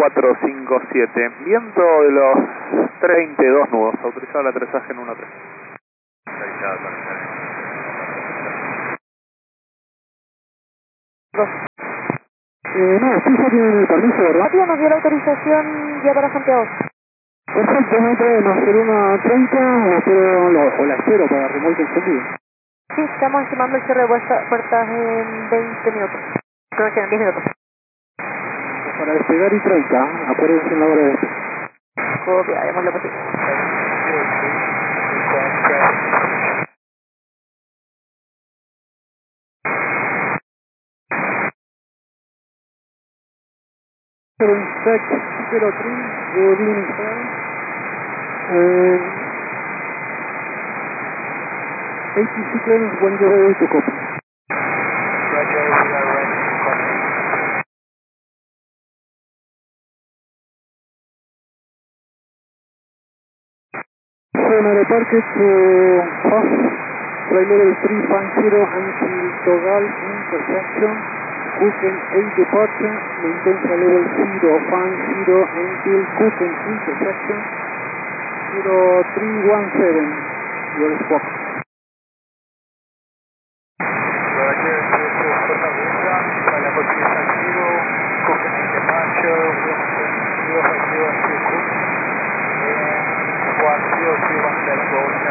457. Viento de los 32 nudos. Autorizado el aterrizaje en 1-3. No, sí, ya tienen el permiso, ¿verdad? Matías nos dio la autorización ya para Santiago. Perfecto, no hay problema, hacer una 30 o la espero para remolque encendido. Sí, estamos estimando el cierre de puertas en 20 minutos. Creo que en 10 minutos. Para despegar y 30, acuérdense en la hora de esto. Copia, haremos lo posible. Inspect 03, good evening, sir. 80 seconds when you're ready to copy. Roger, we are ready to copy. Primary parking to Fox, flight level 350 until Togal intersection, Cooken 8 departure, maintain flight level 050 until Cooken intersection, 0317, your spot. Roger, this is Puerto Rica, para la posición 0, Cooking in departure, 050 until Cooking, and 10317 roll.